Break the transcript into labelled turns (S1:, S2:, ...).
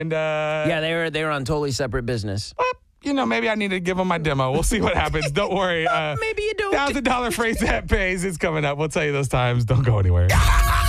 S1: And
S2: Yeah, they were on totally separate business.
S1: maybe I need to give them my demo. We'll see what happens. Don't worry.
S2: Maybe you don't.
S1: $1,000 phrase that pays is coming up. We'll tell you those times. Don't go anywhere.